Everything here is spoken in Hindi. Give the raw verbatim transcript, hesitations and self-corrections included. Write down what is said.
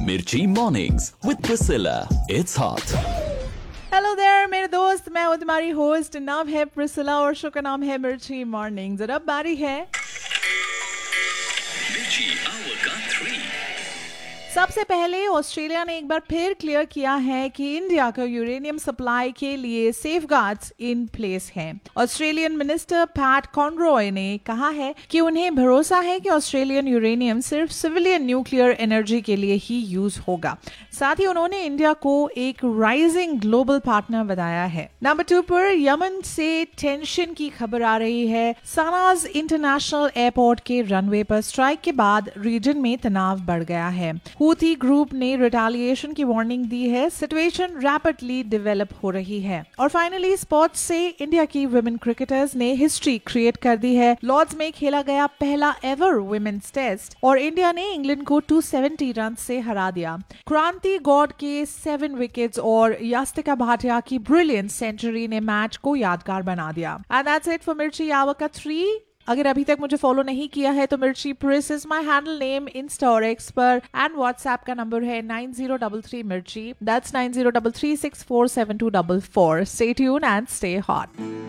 Mirchi Mornings with Priscilla. It's hot. Hello there मेरे दोस्त, मैं हूँ तुम्हारी होस्ट, नाम है प्रिसिला और शो का नाम है मिर्ची मॉर्निंग्स। और अब बारी है Mirchi Hour का थ्री। सबसे पहले ऑस्ट्रेलिया ने एक बार फिर क्लियर किया है कि इंडिया का यूरेनियम सप्लाई के लिए सेफगार्ड्स इन प्लेस हैं। ऑस्ट्रेलियन मिनिस्टर पैट कॉनरॉय ने कहा है कि उन्हें भरोसा है कि ऑस्ट्रेलियन यूरेनियम सिर्फ सिविलियन न्यूक्लियर एनर्जी के लिए ही यूज होगा। साथ ही उन्होंने इंडिया को एक राइजिंग ग्लोबल पार्टनर बताया है। नंबर टू पर यमन से टेंशन की खबर आ रही है। सनाज इंटरनेशनल एयरपोर्ट के रनवे पर स्ट्राइक के बाद रीजन में तनाव बढ़ गया है। हूथी ग्रुप ने रिटेलिएशन की वार्निंग दी है। सिचुएशन रैपिडली डेवलप हो रही है। और फाइनली स्पोर्ट्स से इंडिया की वुमेन क्रिकेटर्स ने हिस्ट्री क्रिएट कर दी है। लॉर्ड्स में खेला गया पहला एवर वुमेन्स टेस्ट और इंडिया ने इंग्लैंड को दो सौ सत्तर रन से हरा दिया। क्रांति गौड के सेवन विकेट्स और यास्तिका भाटिया की ब्रिलियंट सेंचुरी ने मैच को यादगार बना दिया। एंड दैट्स इट फॉर मिर्ची आवर का थ्री। अगर अभी तक मुझे फॉलो नहीं किया है तो मिर्ची प्रिस is my handle name Insta और एक्स पर, एंड व्हाट्सएप का नंबर है नाइन जीरो थ्री थ्री मिर्ची। That's nine zero three three six four seven to four four. Stay tune and stay hot.